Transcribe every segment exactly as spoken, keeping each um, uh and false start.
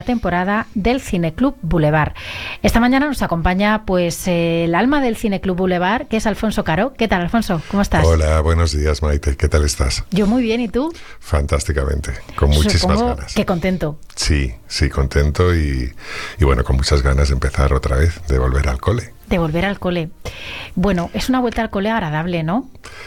Temporada del Cineclub Boulevard. Esta mañana nos acompaña pues eh, el alma del Cineclub Boulevard, que es Alfonso Caro. ¿Qué tal, Alfonso? ¿Cómo estás? Hola, buenos días, Maite. ¿Qué tal estás? Yo muy bien, ¿y tú? Fantásticamente, con muchísimas Supongo ganas. que contento. Sí, sí, contento y, y bueno, con muchas ganas de empezar otra vez, de volver al cole. De volver al cole. Bueno, es una vuelta al cole agradable, ¿no?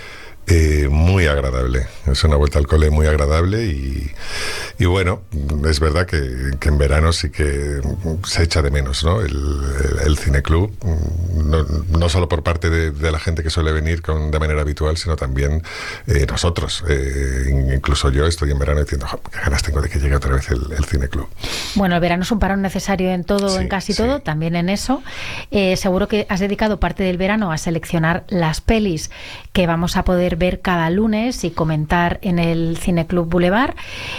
Eh, muy agradable, es una vuelta al cole muy agradable y, y bueno, es verdad que, que en verano sí que se echa de menos, ¿no? El, el, el cineclub, no, no solo por parte de, de la gente que suele venir con, de manera habitual, sino también eh, nosotros, eh, incluso yo estoy en verano diciendo, oh, qué ganas tengo de que llegue otra vez el, el cineclub. Bueno, el verano es un parón necesario en todo, sí, en casi sí. todo, también en eso. Eh, seguro que has dedicado parte del verano a seleccionar las pelis que vamos a poder ver cada lunes y comentar en el Cineclub Boulevard.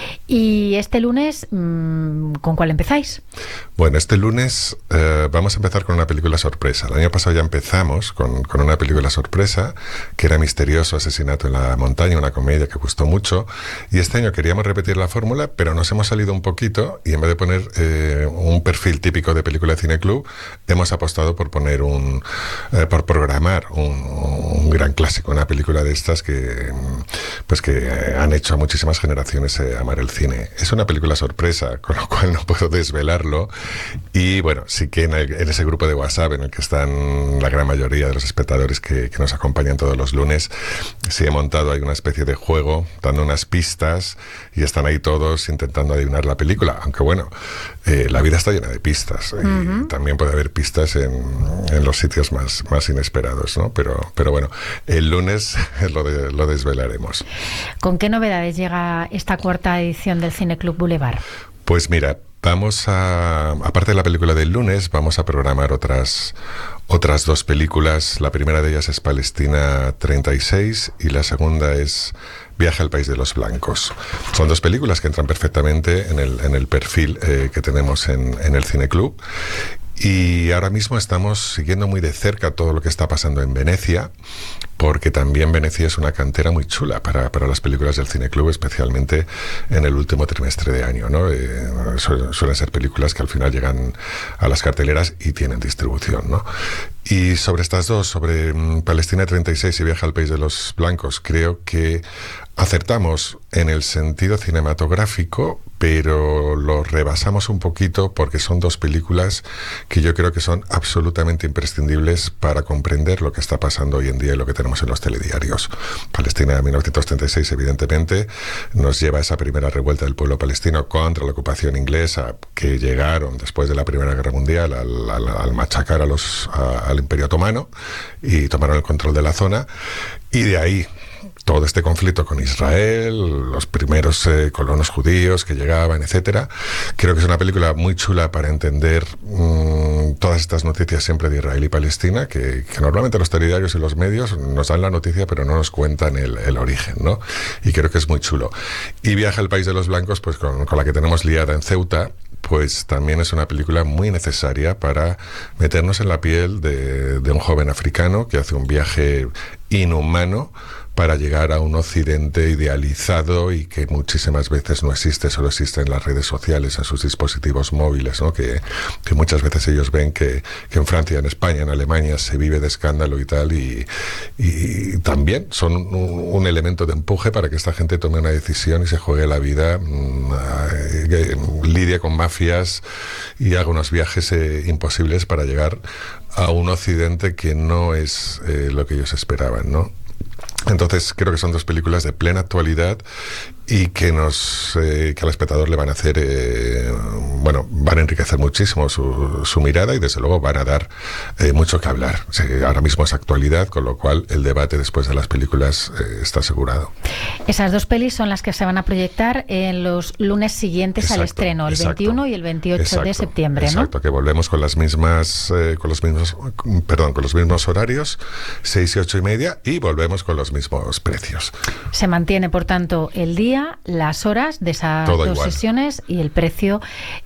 Y este lunes, ¿con cuál empezáis? Bueno, este lunes eh, vamos a empezar con una película sorpresa. El año pasado ya empezamos con, con una película sorpresa, que era Misterioso Asesinato en la Montaña, una comedia que gustó mucho. Y este año queríamos repetir la fórmula, pero nos hemos salido un poquito y en vez de poner eh, un perfil típico de película de cineclub, hemos apostado por poner un, eh, por programar un, un gran clásico, una película de estas que pues que han hecho a muchísimas generaciones eh, amar el cine. Es una película sorpresa, con lo cual no puedo desvelarlo. Y bueno, sí que en, el, en ese grupo de WhatsApp en el que están la gran mayoría de los espectadores que, que nos acompañan todos los lunes, sí he montado ahí una especie de juego, dando unas pistas, y están ahí todos intentando adivinar la película. Aunque bueno, eh, la vida está llena de pistas. Uh-huh. Y también puede haber pistas en, en los sitios más, más inesperados, ¿no? Pero, pero bueno, el lunes lo, de, lo desvelaremos. ¿Con qué novedades llega esta cuarta edición del Cineclub Boulevard? Pues mira, vamos a, aparte de la película del lunes, vamos a programar otras, otras dos películas. La primera de ellas es Palestina treinta y seis y la segunda es Viaje al País de los Blancos. Son dos películas que entran perfectamente en el, en el perfil eh, que tenemos en, en el Cineclub. Y ahora mismo estamos siguiendo muy de cerca todo lo que está pasando en Venecia, porque también Venecia es una cantera muy chula para, para las películas del Cineclub, especialmente en el último trimestre de año, ¿no? Eh, su, suelen ser películas que al final llegan a las carteleras y tienen distribución, ¿no? Y sobre estas dos, sobre um, Palestina treinta y seis y Viaje al País de los Blancos, creo que acertamos en el sentido cinematográfico, pero lo rebasamos un poquito porque son dos películas que yo creo que son absolutamente imprescindibles para comprender lo que está pasando hoy en día y lo que tenemos en los telediarios. Palestina de mil novecientos treinta y seis, evidentemente, nos lleva a esa primera revuelta del pueblo palestino contra la ocupación inglesa, que llegaron después de la Primera Guerra Mundial al, al, al machacar a los, a, al Imperio Otomano y tomaron el control de la zona, y de ahí todo este conflicto con Israel, los primeros eh, colonos judíos que llegaban, etcétera. Creo que es una película muy chula para entender mmm, todas estas noticias siempre de Israel y Palestina, que, que normalmente los telediarios y los medios nos dan la noticia pero no nos cuentan el, el origen, ¿no? Y creo que es muy chulo. Y Viaje al País de los Blancos, pues con, con la que tenemos liada en Ceuta, pues también es una película muy necesaria para meternos en la piel de, de un joven africano que hace un viaje inhumano para llegar a un occidente idealizado y que muchísimas veces no existe, solo existe en las redes sociales, en sus dispositivos móviles, ¿no? Que, que muchas veces ellos ven que, que en Francia, en España, en Alemania se vive de escándalo y tal, y, y también son un, un elemento de empuje para que esta gente tome una decisión y se juegue la vida, mmm, eh, lidie con mafias y haga unos viajes eh, imposibles para llegar a un occidente que no es eh, lo que ellos esperaban, ¿no? Entonces creo que son dos películas de plena actualidad y que nos eh, que al espectador le van a hacer eh, bueno, van a enriquecer muchísimo su, su mirada y desde luego van a dar eh, mucho que hablar. Sí, ahora mismo es actualidad, con lo cual el debate después de las películas eh, está asegurado. Esas dos pelis son las que se van a proyectar en los lunes siguientes exacto, al estreno, el exacto, veintiuno y el veintiocho exacto, de septiembre, ¿no? Exacto, que volvemos con las mismas eh, con los mismos perdón, con los mismos horarios, seis y ocho y media, y volvemos con los mismos precios. Se mantiene, por tanto, el día, las horas de esas Todo dos igual. sesiones y el precio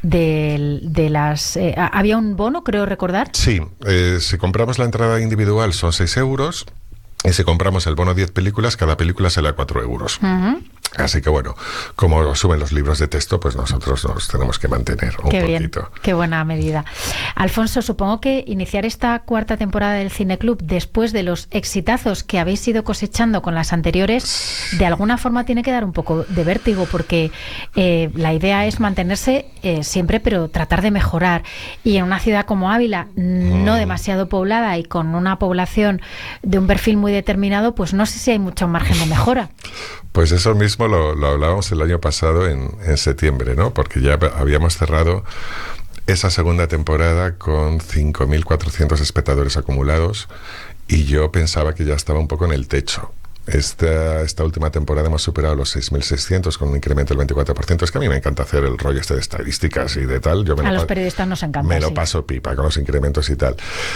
de, de las... Eh, ¿había un bono, creo recordar? Sí, eh, si compramos la entrada individual son seis euros. Y si compramos el bono diez películas, cada película sale a cuatro euros. Uh-huh. Así que bueno, como suben los libros de texto, pues nosotros nos tenemos que mantener un qué poquito. Bien, qué buena medida. Alfonso, supongo que iniciar esta cuarta temporada del Cineclub después de los exitazos que habéis ido cosechando con las anteriores, de alguna forma tiene que dar un poco de vértigo, porque eh, la idea es mantenerse eh, siempre, pero tratar de mejorar. Y en una ciudad como Ávila, no mm. demasiado poblada y con una población de un perfil muy determinado, pues no sé si hay mucho margen de mejora. Pues eso mismo lo, lo hablábamos el año pasado en, en septiembre, ¿no? Porque ya habíamos cerrado esa segunda temporada con cinco mil cuatrocientos espectadores acumulados y yo pensaba que ya estaba un poco en el techo. Esta, esta última temporada hemos superado los seis mil seiscientos con un incremento del veinticuatro por ciento. Es que a mí me encanta hacer el rollo este de estadísticas y de tal. Yo me a lo los periodistas nos encanta. Me lo sí. paso pipa con los incrementos y tal.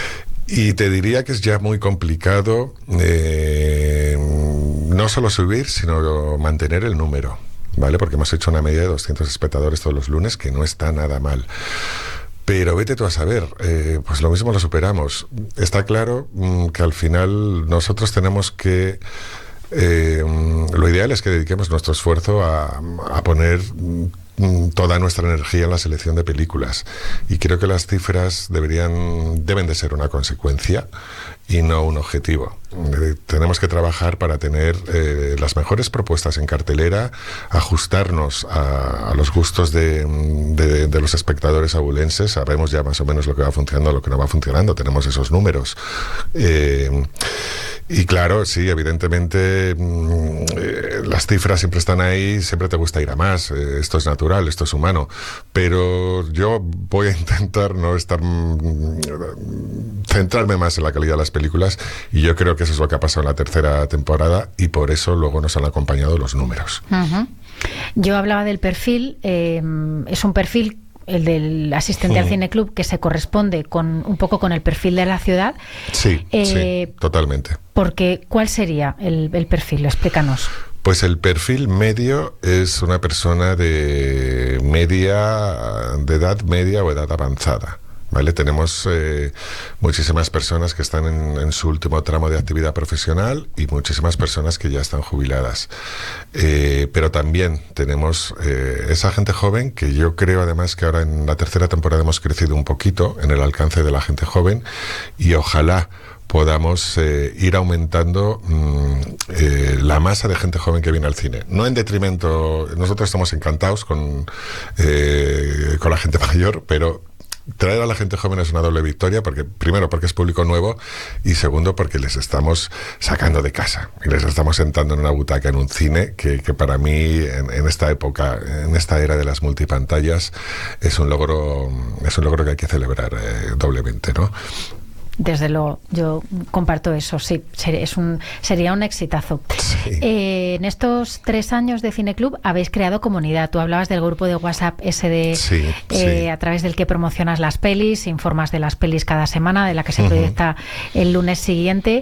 Y te diría que es ya muy complicado eh, no solo subir, sino mantener el número, ¿vale? Porque hemos hecho una media de doscientos espectadores todos los lunes, que no está nada mal. Pero vete tú a saber, eh, pues lo mismo lo superamos. Está claro mmm, que al final nosotros tenemos que... Eh, lo ideal es que dediquemos nuestro esfuerzo a, a poner toda nuestra energía en la selección de películas, y creo que las cifras deberían deben de ser una consecuencia y no un objetivo. Eh, tenemos que trabajar para tener eh, las mejores propuestas en cartelera, ajustarnos a, a los gustos de, de, de los espectadores abulenses. Sabemos ya más o menos lo que va funcionando, lo que no va funcionando, tenemos esos números. Eh, y claro, sí, evidentemente mmm, eh, las cifras siempre están ahí, siempre te gusta ir a más, eh, esto es natural, esto es humano, pero yo voy a intentar no estar mmm, centrarme más en la calidad de las películas, y yo creo que eso es lo que ha pasado en la tercera temporada, y por eso luego nos han acompañado los números. Uh-huh. Yo hablaba del perfil, eh, es un perfil, el del asistente uh-huh. al Cineclub, que se corresponde con un poco con el perfil de la ciudad. Sí, eh, sí, totalmente. Porque, ¿cuál sería el, el perfil? Explícanos. Pues el perfil medio es una persona de media, de edad media o edad avanzada, ¿vale? Tenemos eh, muchísimas personas que están en, en su último tramo de actividad profesional y muchísimas personas que ya están jubiladas. Eh, pero también tenemos eh, esa gente joven, que yo creo además que ahora en la tercera temporada hemos crecido un poquito en el alcance de la gente joven, y ojalá podamos eh, ir aumentando mmm, eh, la masa de gente joven que viene al cine. No en detrimento, nosotros estamos encantados con, eh, con la gente mayor, pero traer a la gente joven es una doble victoria, porque primero porque es público nuevo, y segundo porque les estamos sacando de casa y les estamos sentando en una butaca en un cine que, que para mí en, en esta época, en esta era de las multipantallas, es un logro, es un logro que hay que celebrar eh, doblemente, ¿no? Desde luego, yo comparto eso, sí, es un, sería un exitazo. Sí. Eh, en estos tres años de Cineclub habéis creado comunidad. Tú hablabas del grupo de WhatsApp S D, sí, eh, sí. a través del que promocionas las pelis, informas de las pelis cada semana, de la que se uh-huh. proyecta el lunes siguiente.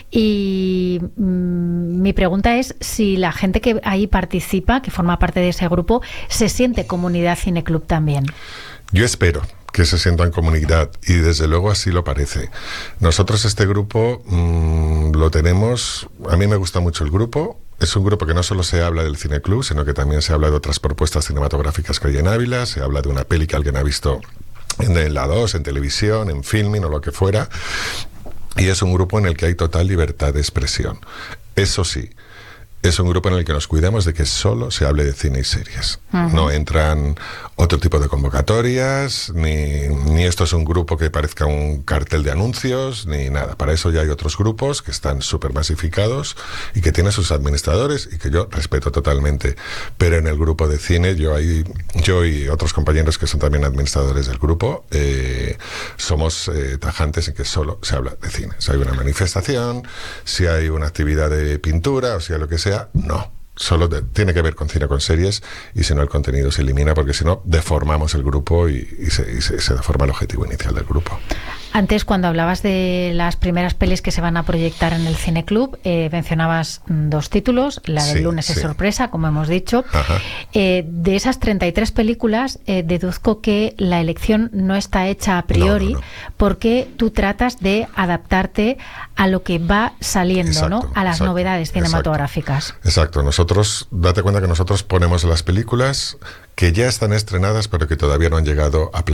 Y mmm, mi pregunta es si la gente que ahí participa, que forma parte de ese grupo, se siente comunidad Cineclub también. Yo espero que se sientan comunidad, y desde luego así lo parece. Nosotros este grupo mmm, lo tenemos, a mí me gusta mucho el grupo. Es un grupo que no solo se habla del Cineclub, sino que también se habla de otras propuestas cinematográficas que hay en Ávila, se habla de una peli que alguien ha visto en la dos, en televisión, en Filmin o lo que fuera, y es un grupo en el que hay total libertad de expresión. Eso sí, es un grupo en el que nos cuidamos de que solo se hable de cine y series. Uh-huh. No entran otro tipo de convocatorias, ni, ni esto es un grupo que parezca un cartel de anuncios, ni nada. Para eso ya hay otros grupos que están súper masificados y que tienen sus administradores, y que yo respeto totalmente. Pero en el grupo de cine, yo, hay, yo y otros compañeros que son también administradores del grupo, eh, somos eh, tajantes en que solo se habla de cine. Si hay una manifestación, si hay una actividad de pintura, o sea lo que sea, no, solo de, tiene que ver con cine, con series, y si no el contenido se elimina, porque si no deformamos el grupo y, y, se, y se, se deforma el objetivo inicial del grupo. Antes, cuando hablabas de las primeras pelis que se van a proyectar en el Cineclub, eh, mencionabas dos títulos, la del Sí, lunes es sí. sorpresa, como hemos dicho. Ajá. Eh, de esas treinta y tres películas, eh, deduzco que la elección no está hecha a priori, No, no, no. porque tú tratas de adaptarte a lo que va saliendo, Exacto, ¿no? A las exacto, novedades exacto. cinematográficas. Exacto, nosotros, date cuenta que nosotros ponemos las películas que ya están estrenadas pero que todavía no han llegado a